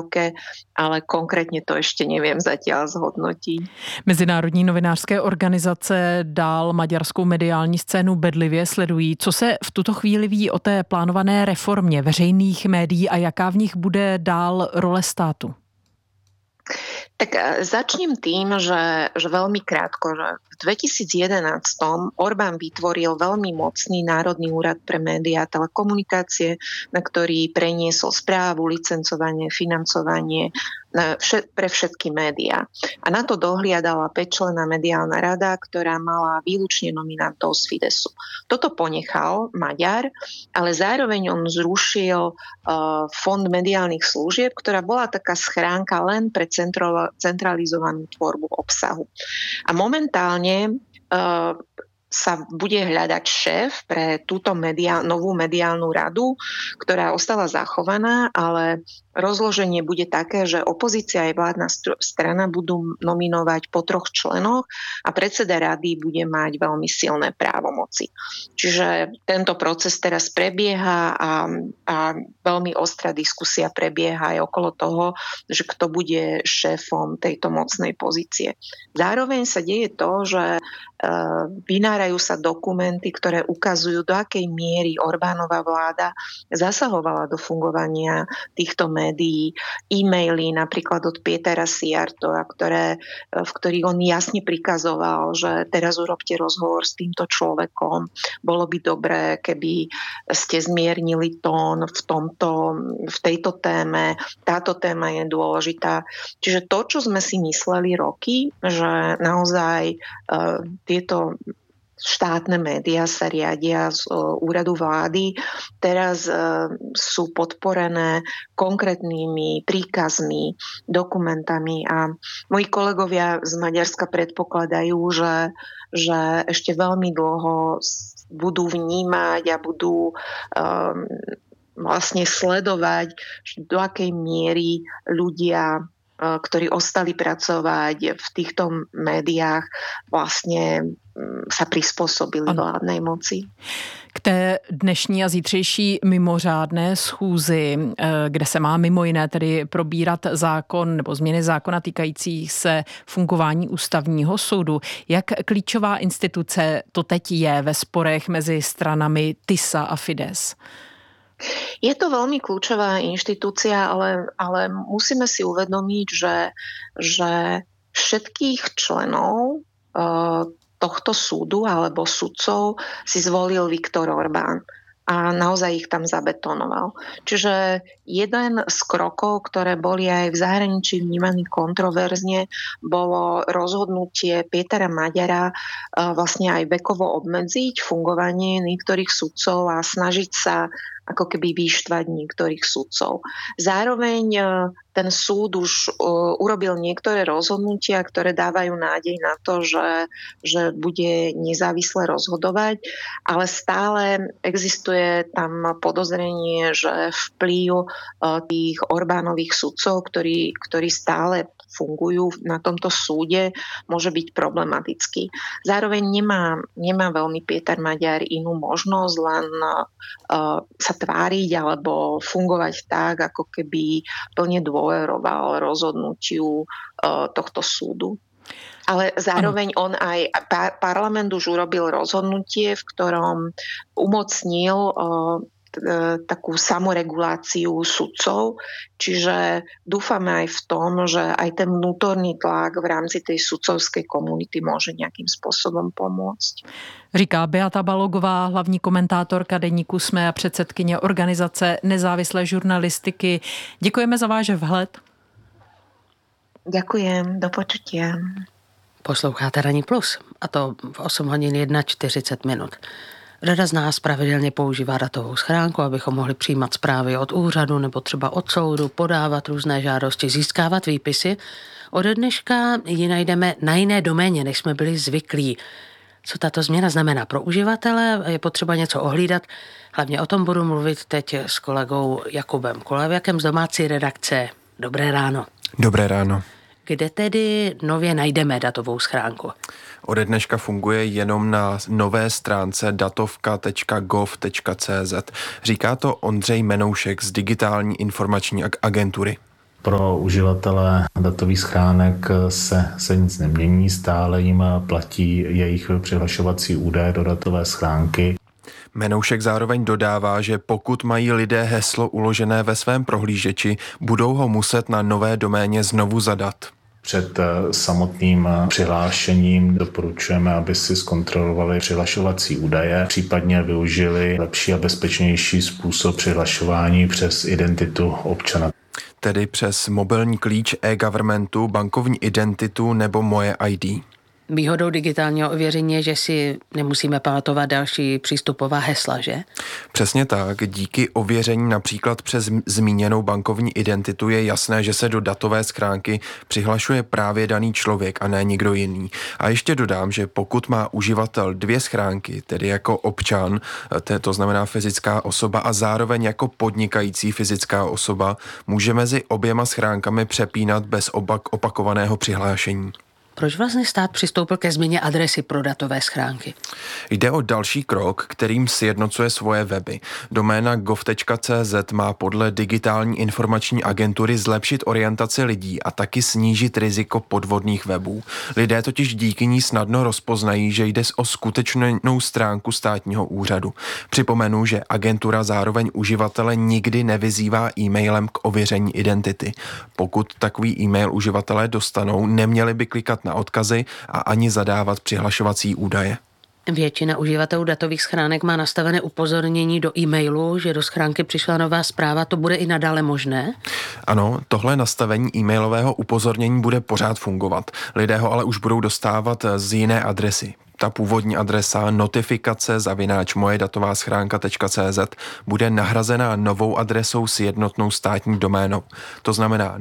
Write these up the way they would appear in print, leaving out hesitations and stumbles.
požiadavke, ale konkrétně to ještě nevím zatiaľ zhodnotiť. Mezinárodní novinářské organizace dál maďarskou mediální scénu bedlivě sledují. Co se v tuto chvíli ví o té plánované reformě veřejných médií a jaká v nich bude dál role státu? Tak začnem tým, že veľmi krátko, že v 2011 Orbán vytvoril veľmi mocný Národný úrad pre médiá a telekomunikácie, na ktorý preniesol správu, licencovanie, financovanie pre všetky médiá. A na to dohliadala 5-členná mediálna rada, ktorá mala výlučne nominantov z Fidesu. Toto ponechal Maďar, ale zároveň on zrušil Fond mediálnych služieb, ktorá bola taká schránka len pre centralizovanú tvorbu obsahu. A momentálne sa bude hľadať šéf pre túto novú mediálnu radu, ktorá ostala zachovaná, ale rozloženie bude také, že opozícia aj vládna strana budú nominovať po 3 členoch a predseda rady bude mať veľmi silné právomoci. Čiže tento proces teraz prebieha a veľmi ostrá diskusia prebieha aj okolo toho, že kto bude šéfom tejto mocnej pozície. Zároveň sa deje to, že vynárajú sa dokumenty, ktoré ukazujú, do akej miery Orbánova vláda zasahovala do fungovania týchto médií. E-maily napríklad od Pietera Sijartova, v ktorých on jasne prikazoval, že teraz urobte rozhovor s týmto človekom. Bolo by dobré, keby ste zmiernili tón v tejto téme. Táto téma je dôležitá. Čiže to, čo sme si mysleli roky, že naozaj tieto štátne médiá sa riadia z úradu vlády, teraz sú podporené konkrétnymi príkazmi, dokumentami a moji kolegovia z Maďarska predpokladajú, že ešte veľmi dlho budú vnímať a budú vlastne sledovať, do akej miery ľudia, ktorí ostali pracovať v týchto médiách, vlastne sa prispôsobili vládnej moci. K té dnešní a zítřejší mimořádné schůzi, kde se má mimo jiné tedy probírat zákon nebo změny zákona týkající se fungování ústavního soudu. Jak klíčová instituce to teď je ve sporech mezi stranami TISA a Fides? Je to veľmi kľúčová inštitúcia, ale musíme si uvedomiť, že všetkých členov tohto súdu alebo sudcov si zvolil Viktor Orbán a naozaj ich tam zabetonoval. Čiže jeden z krokov, ktoré boli aj v zahraničí vnímaní kontroverzne, bolo rozhodnutie Pietera Maďara vlastne aj vekovo obmedziť fungovanie niektorých sudcov a snažiť sa ako keby vyštvať niektorých sudcov. Zároveň ten súd už urobil niektoré rozhodnutia, ktoré dávajú nádej na to, že bude nezávisle rozhodovať, ale stále existuje tam podozrenie, že vplyv tých Orbánových sudcov, ktorí stále fungujú na tomto súde, môže byť problematický. Zároveň nemá veľmi Péter Maďar inú možnosť, len sa tváriť alebo fungovať tak, ako keby plne dôveroval rozhodnutiu tohto súdu. Ale zároveň on aj parlament už urobil rozhodnutie, v ktorom umocnil takú samoreguláciu sudcov, čiže dúfame aj v tom, že aj ten vnútorný tlak v rámci tej sudcovskej komunity môže nejakým spôsobom pomôcť. Říká Beata Balogová, hlavní komentátorka deníku SME a předsedkyně organizace nezávislé žurnalistiky. Děkujeme za váš vhled. Ďakujem, do počutia. Posloucháte Ranní plus, a to v 8 hodin 41 minut. Řada z nás pravidelně používá datovou schránku, abychom mohli přijímat zprávy od úřadu nebo třeba od soudu, podávat různé žádosti, získávat výpisy. Ode dneška ji najdeme na jiné doméně, než jsme byli zvyklí. Co tato změna znamená pro uživatele? Je potřeba něco ohlídat? Hlavně o tom budu mluvit teď s kolegou Jakubem Kulevěkem z domácí redakce. Dobré ráno. Dobré ráno. Kde tedy nově najdeme datovou schránku? Ode dneška funguje jenom na nové stránce datovka.gov.cz. Říká to Ondřej Menoušek z Digitální informační agentury. Pro uživatele datových schránek se nic nemění, stále jim platí jejich přihlašovací údaje do datové schránky. Menoušek zároveň dodává, že pokud mají lidé heslo uložené ve svém prohlížeči, budou ho muset na nové doméně znovu zadat. Před samotným přihlášením doporučujeme, aby si zkontrolovali přihlašovací údaje, případně využili lepší a bezpečnější způsob přihlašování přes identitu občana. Tedy přes mobilní klíč e-governmentu, bankovní identitu nebo Moje ID. Výhodou digitálního ověření je, že si nemusíme pamatovat další přístupová hesla, že? Přesně tak. Díky ověření například přes zmíněnou bankovní identitu je jasné, že se do datové schránky přihlašuje právě daný člověk a ne nikdo jiný. A ještě dodám, že pokud má uživatel dvě schránky, tedy jako občan, to znamená fyzická osoba, a zároveň jako podnikající fyzická osoba, může mezi oběma schránkami přepínat bez opakovaného přihlášení. Proč vlastně stát přistoupil ke změně adresy pro datové schránky? Jde o další krok, kterým sjednocuje svoje weby. Doména gov.cz má podle Digitální informační agentury zlepšit orientaci lidí a taky snížit riziko podvodných webů. Lidé totiž díky ní snadno rozpoznají, že jde o skutečnou stránku státního úřadu. Připomenu, že agentura zároveň uživatele nikdy nevyzývá e-mailem k ověření identity. Pokud takový e-mail uživatelé dostanou, neměli by klikat na odkazy a ani zadávat přihlašovací údaje. Většina uživatelů datových schránek má nastavené upozornění do e-mailu, že do schránky přišla nová zpráva. To bude i nadále možné? Ano, tohle nastavení e-mailového upozornění bude pořád fungovat. Lidé ho ale už budou dostávat z jiné adresy. Ta původní adresa notifikace@mojedatová-schránka.cz bude nahrazená novou adresou s jednotnou státní doménou. To znamená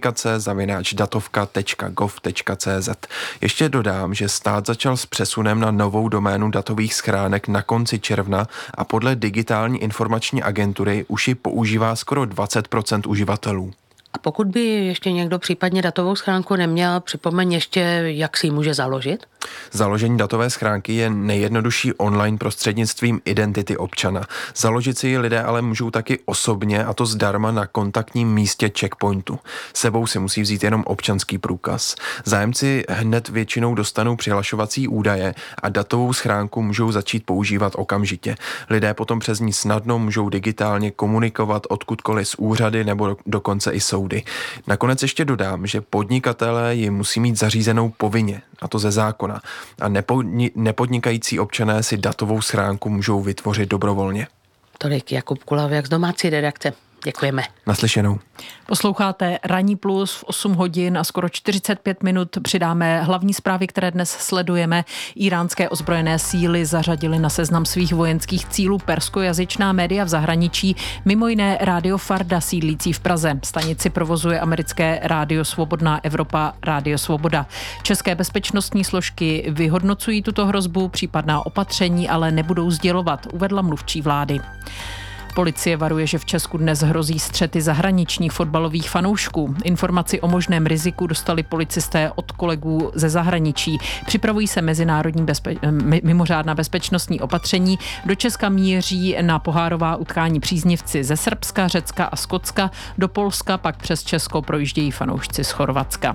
notifikace@datovka.gov.cz. Ještě dodám, že stát začal s přesunem na novou doménu datových schránek na konci června a podle Digitální informační agentury už ji používá skoro 20% uživatelů. A pokud by ještě někdo případně datovou schránku neměl, připomeň ještě, jak si ji může založit? Založení datové schránky je nejjednodušší online prostřednictvím identity občana. Založit si ji lidé ale můžou taky osobně, a to zdarma na kontaktním místě checkpointu. Sebou si musí vzít jenom občanský průkaz. Zájemci hned většinou dostanou přihlašovací údaje a datovou schránku můžou začít používat okamžitě. Lidé potom přes ní snadno můžou digitálně komunikovat odkudkoliv z úřady nebo dokonce i soudy. Nakonec ještě dodám, že podnikatelé ji musí mít zařízenou povinně, a to ze zákona. A nepodnikající občané si datovou schránku můžou vytvořit dobrovolně. Tolik Jakub Kulavěk z domácí redakce. Děkujeme. Naslyšenou. Posloucháte Ranní plus v 8 hodin a skoro 45 minut přidáme hlavní zprávy, které dnes sledujeme. Íránské ozbrojené síly zařadily na seznam svých vojenských cílů perskojazyčná média v zahraničí, mimo jiné Rádio Farda sídlící v Praze. Stanici provozuje americké Rádio Svobodná Evropa, Rádio Svoboda. České bezpečnostní složky vyhodnocují tuto hrozbu, případná opatření ale nebudou sdělovat, uvedla mluvčí vlády. Policie varuje, že v Česku dnes hrozí střety zahraničních fotbalových fanoušků. Informaci o možném riziku dostali policisté od kolegů ze zahraničí. Připravují se mezinárodní mimořádná bezpečnostní opatření. Do Česka míří na pohárová utkání příznivci ze Srbska, Řecka a Skotska. Do Polska pak přes Česko projíždějí fanoušci z Chorvatska.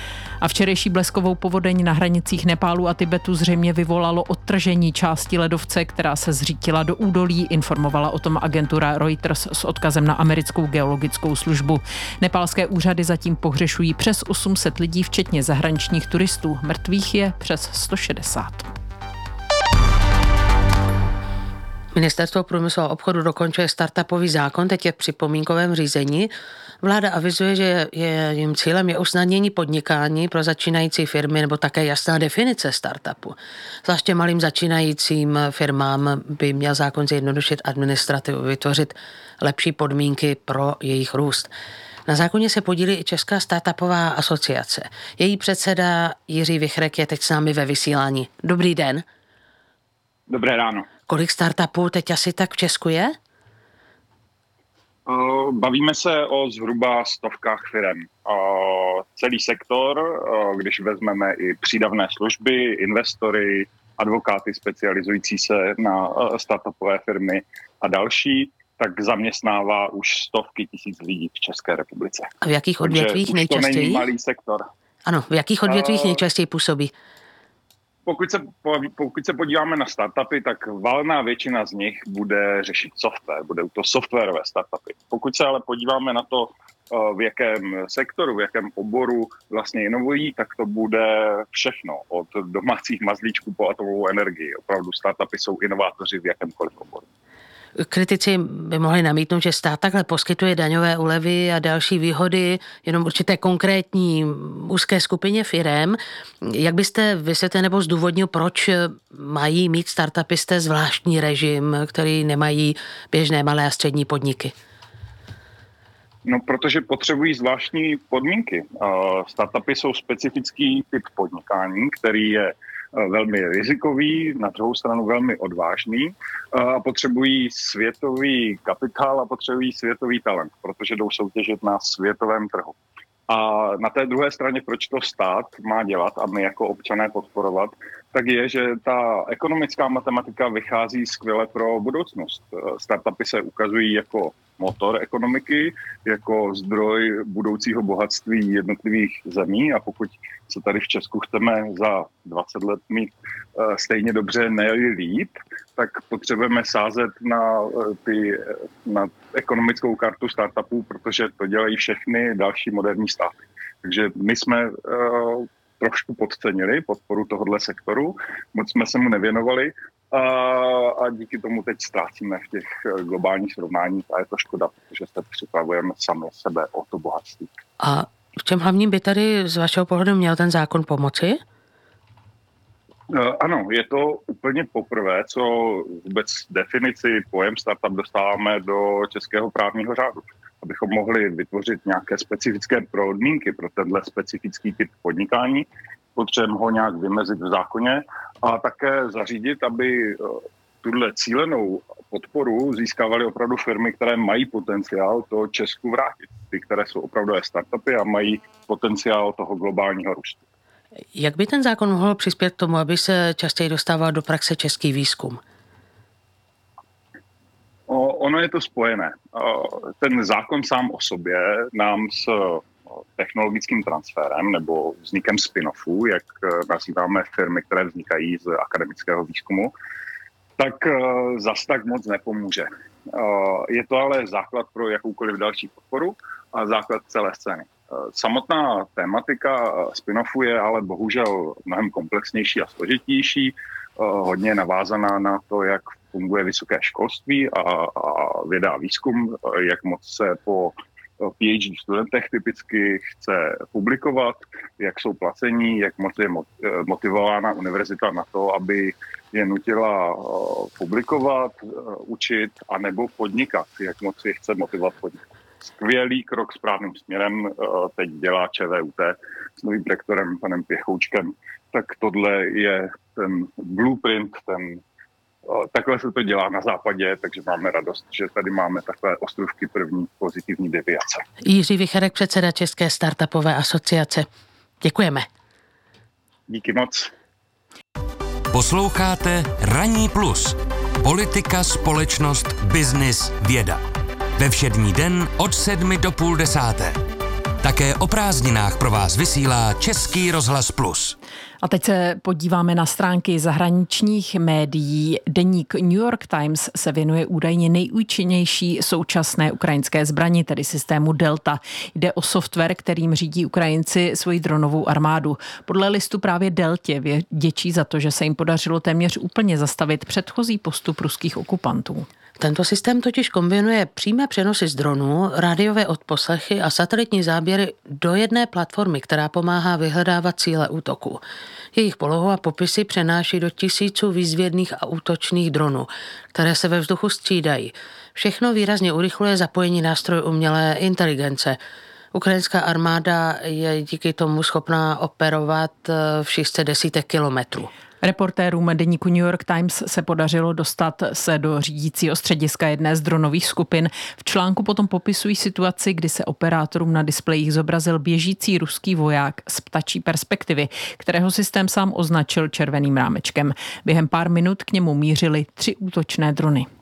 A včerejší bleskovou povodeň na hranicích Nepálu a Tibetu zřejmě vyvolalo odtržení části ledovce, která se zřítila do údolí, informovala o tom agentura Reuters s odkazem na americkou geologickou službu. Nepálské úřady zatím pohřešují přes 800 lidí, včetně zahraničních turistů. Mrtvých je přes 160. Ministerstvo průmyslu a obchodu dokončuje startupový zákon, teď je v připomínkovém řízení. Vláda avizuje, že jejím cílem je usnadnění podnikání pro začínající firmy nebo také jasná definice startupu. Zvláště malým začínajícím firmám by měl zákon zjednodušit administrativu, vytvořit lepší podmínky pro jejich růst. Na zákoně se podílí i Česká startupová asociace. Její předseda Jiří Vichrek je teď s námi ve vysílání. Dobrý den. Dobré ráno. Kolik startupů teď asi tak v Česku je? Bavíme se o zhruba stovkách firem. Celý sektor, když vezmeme i přídavné služby, investory, advokáty specializující se na startupové firmy a další, tak zaměstnává už stovky tisíc lidí v České republice. A v jakých odvětvích nejčastěji? To není malý sektor. Ano, v jakých odvětvích nejčastěji působí? Pokud se podíváme na startupy, tak valná většina z nich bude řešit software, budou to softwarové startupy. Pokud se ale podíváme na to, v jakém sektoru, v jakém oboru vlastně inovují, tak to bude všechno, od domácích mazlíčků po atomovou energii. Opravdu startupy jsou inovátoři v jakémkoliv oboru. Kritici by mohli namítnout, že stát takhle poskytuje daňové úlevy a další výhody jenom určité konkrétní úzké skupině firem. Jak byste vysvětlil nebo zdůvodnil, proč mají mít startupisté zvláštní režim, který nemají běžné malé a střední podniky? No, protože potřebují zvláštní podmínky. Startupy jsou specifický typ podnikání, který je velmi rizikový, na druhou stranu velmi odvážný a potřebují světový kapitál a potřebují světový talent, protože jdou soutěžit na světovém trhu. A na té druhé straně, proč to stát má dělat a my jako občané podporovat, tak je, že ta ekonomická matematika vychází skvěle pro budoucnost. Startupy se ukazují jako motor ekonomiky, jako zdroj budoucího bohatství jednotlivých zemí a pokud se tady v Česku chceme za 20 let mít stejně dobře, ne-li líp, tak potřebujeme sázet na ekonomickou kartu startupů, protože to dělají všechny další moderní státy. Takže my jsme trošku podcenili podporu tohoto sektoru, moc jsme se mu nevěnovali a díky tomu teď ztrácíme v těch globálních srovnáních a je to škoda, protože se připravujeme sami sebe o to bohatství. A v čem hlavním by tady z vašeho pohledu měl ten zákon pomoci? Ano, je to úplně poprvé, co vůbec definici pojem startup dostáváme do českého právního řádu. Abychom mohli vytvořit nějaké specifické podmínky pro tenhle specifický typ podnikání, potřebujeme ho nějak vymezit v zákoně a také zařídit, aby tuhle cílenou podporu získávaly opravdu firmy, které mají potenciál to Česku vrátit. Ty, které jsou opravdové startupy a mají potenciál toho globálního růstu. Jak by ten zákon mohl přispět k tomu, aby se častěji dostával do praxe český výzkum? Ono je to spojené. Ten zákon sám o sobě nám s technologickým transferem nebo vznikem spin-offů, jak nazýváme firmy, které vznikají z akademického výzkumu, tak zas tak moc nepomůže. Je to ale základ pro jakoukoliv další podporu a základ celé scény. Samotná tématika spin-offu je ale bohužel mnohem komplexnější a složitější, hodně navázaná na to, jak funguje vysoké školství a věda a výzkum, jak moc se po PhD studentech typicky chce publikovat, jak jsou placení, jak moc je motivována univerzita na to, aby je nutila publikovat, učit a nebo podnikat, jak moc je chce motivovat podnikat. Skvělý krok správným směrem teď dělá ČVUT s novým rektorem panem Pěchoučkem. Tak tohle je ten blueprint, takhle se to dělá na západě, takže máme radost, že tady máme takové ostrůvky první pozitivní deviace. Jiří Wicherek, předseda České startupové asociace. Děkujeme. Díky moc. Posloucháte Ranní plus. Politika, společnost, biznis, věda. Ve všední den od 7 do půl 10. Také o prázdninách pro vás vysílá Český rozhlas Plus. A teď se podíváme na stránky zahraničních médií. Deník New York Times se věnuje údajně nejúčinnější současné ukrajinské zbrani, tedy systému Delta. Jde o software, kterým řídí Ukrajinci svoji dronovou armádu. Podle listu právě Deltě vděčí za to, že se jim podařilo téměř úplně zastavit předchozí postup ruských okupantů. Tento systém totiž kombinuje přímé přenosy z dronů, rádiové odposlechy a satelitní záběry do jedné platformy, která pomáhá vyhledávat cíle útoku. Jejich polohu a popisy přenáší do tisíců výzvědných a útočných dronů, které se ve vzduchu střídají. Všechno výrazně urychluje zapojení nástrojů umělé inteligence. Ukrajinská armáda je díky tomu schopná operovat v šířce desítek kilometrů. Reportérům deníku New York Times se podařilo dostat se do řídícího střediska jedné z dronových skupin. V článku potom popisují situaci, kdy se operátorům na displejích zobrazil běžící ruský voják z ptačí perspektivy, kterého systém sám označil červeným rámečkem. Během pár minut k němu mířily 3 útočné drony.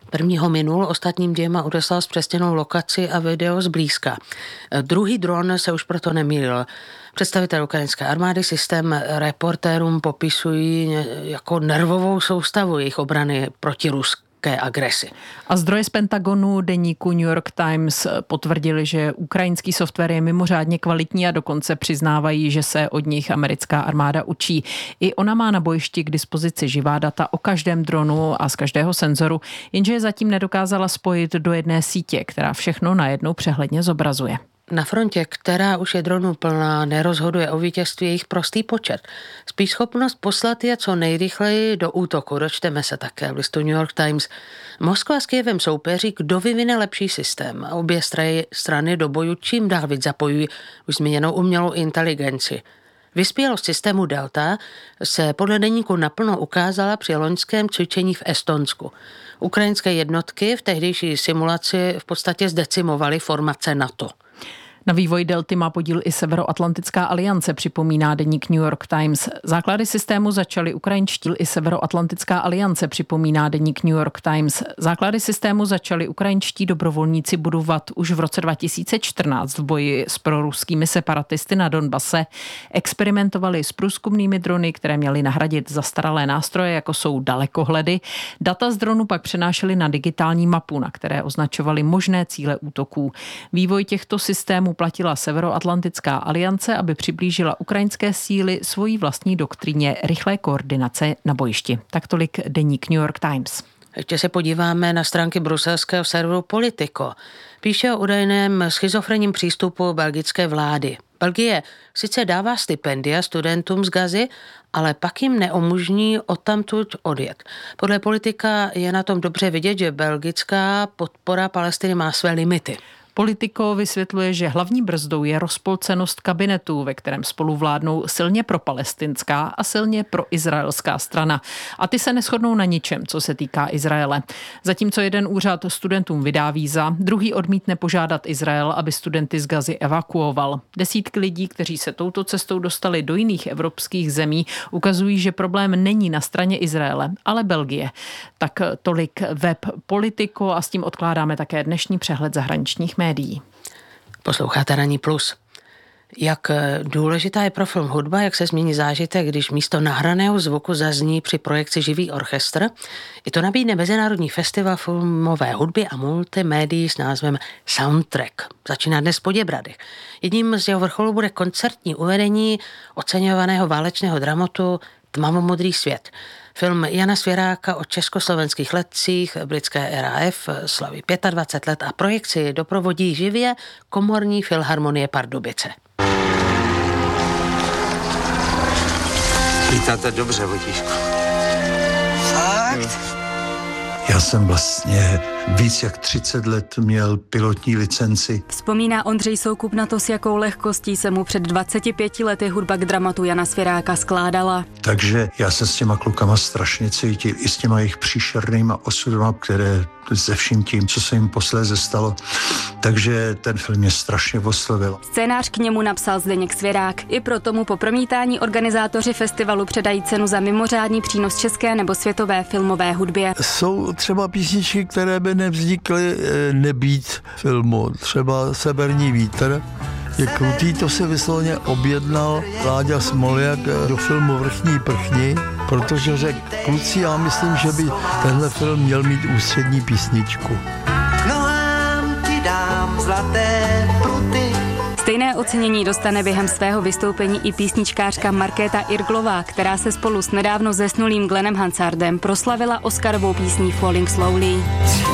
První ho minul, ostatním 2 odeslal zpřesněnou lokaci a video zblízka. Druhý dron se už proto nemýlil. Představitel ukrajinské armády systém reportérům popisují jako nervovou soustavu jejich obrany proti ruské agresi. A zdroje z Pentagonu deníku New York Times potvrdili, že ukrajinský software je mimořádně kvalitní a dokonce přiznávají, že se od nich americká armáda učí. I ona má na bojišti k dispozici živá data o každém dronu a z každého senzoru, jenže je zatím nedokázala spojit do jedné sítě, která všechno najednou přehledně zobrazuje. Na frontě, která už je dronů plná, nerozhoduje o vítězství jejich prostý počet. Spíš schopnost poslat je co nejrychleji do útoku. Dočteme se také v listu New York Times. Moskva s Kyjevem soupeří, kdo vyvine lepší systém. A obě strany do boju čím dál víc zapojují už zmíněnou umělou inteligenci. Vyspělost systému Delta se podle deníku naplno ukázala při loňském cvičení v Estonsku. Ukrajinské jednotky v tehdejší simulaci v podstatě zdecimovaly formace NATO. Na vývoji Delty má podíl i Severoatlantická aliance, připomíná deník New York Times. Základy systému začaly ukrajinští i Severoatlantická aliance, připomíná deník New York Times. Základy systému začali ukrajinští dobrovolníci budovat už v roce 2014 v boji s proruskými separatisty na Donbase. Experimentovali s průzkumnými drony, které měly nahradit zastaralé nástroje, jako jsou dalekohledy. Data z dronu pak přenášely na digitální mapu, na které označovali možné cíle útoků. Vývoj těchto systémů platila Severoatlantická aliance, aby přiblížila ukrajinské síly svojí vlastní doktríně rychlé koordinace na bojišti. Tak tolik deník New York Times. Ještě se podíváme na stránky bruselského serveru Politico. Píše o údajném schizofrenním přístupu belgické vlády. Belgie sice dává stipendia studentům z Gazy, ale pak jim neumožní odtamtud odjet. Podle Politika je na tom dobře vidět, že belgická podpora Palestiny má své limity. Politico vysvětluje, že hlavní brzdou je rozpolcenost kabinetu, ve kterém spolu vládnou silně propalestinská a silně proizraelská strana. A ty se neshodnou na ničem, co se týká Izraele. Zatímco jeden úřad studentům vydá víza, druhý odmítne požádat Izrael, aby studenty z Gazy evakuoval. Desítky lidí, kteří se touto cestou dostali do jiných evropských zemí, ukazují, že problém není na straně Izraele, ale Belgie. Tak tolik web Politico a s tím odkládáme také dnešní přehled zahraničních médií. Posloucháte Ranní plus. Jak důležitá je pro film hudba, jak se změní zážitek, když místo nahraného zvuku zazní při projekci živý orchestr. I to nabídne Mezinárodní festival filmové hudby a multimédií s názvem Soundtrack. Začíná dnes v Poděbradech. Jedním z jeho vrcholů bude koncertní uvedení oceňovaného válečného dramatu Tmavomodrý svět. Film Jana Svěráka o československých letcích britské RAF slaví 25 let a projekci doprovodí živě Komorní filharmonie Pardubice. Lítáte dobře, Vojtíšku. Fakt? Já jsem vlastně víc jak 30 let měl pilotní licenci. Vzpomíná Ondřej Soukup na to, s jakou lehkostí se mu před 25 lety hudba k dramatu Jana Svěráka skládala. Takže já se s těma klukama strašně cítil, i s těma jejich příšernýma osudama, které se vším tím, co se jim posléze stalo. Takže ten film mě strašně oslovil. Scénář k němu napsal Zdeněk Svěrák. I proto mu po promítání organizátoři festivalu předají cenu za mimořádný přínos české nebo světové filmové hudbě. Jsou třeba písničky, které by nevznikly nebýt filmu. Třeba Severní vítr je krutý, to si vysloveně objednal Láďa Smoljak do filmu Vrchní prchni, protože řekl, kluci, já myslím, že by tenhle film měl mít ústřední písničku. Nohám ti dám zlaté pruty. Stejné ocenění dostane během svého vystoupení i písničkářka Markéta Irglová, která se spolu s nedávno zesnulým Glennem Hansardem proslavila Oscarovou písní Falling Slowly.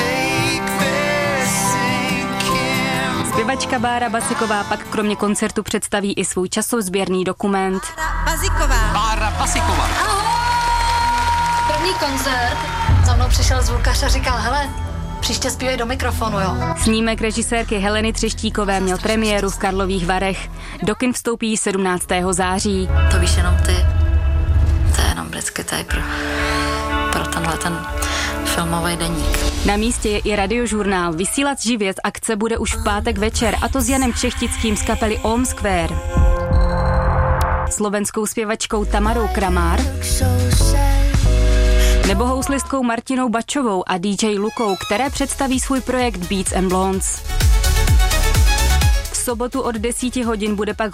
Zpěvačka Bára Basiková pak kromě koncertu představí i svůj časozběrný dokument. Bára Basiková. První koncert, za mnou přišel zvukař a říkal, hele, příště zpívej do mikrofonu, jo. Snímek režisérky Heleny Třeštíkové měl premiéru v Karlových Varech. Do kin vstoupí 17. září. To víš jenom ty. To je jenom vždycky tady pro tenhle ten filmový deník. Na místě je i radiožurnál. Vysílat živě z akce bude už v pátek večer, a to s Janem Čechtickým z kapely Ohm Square. Slovenskou zpěvačkou Tamarou Kramár nebo houslistkou Martinou Bačovou a DJ Lukou, které představí svůj projekt Beats and Blondes. V sobotu od 10 hodin bude pak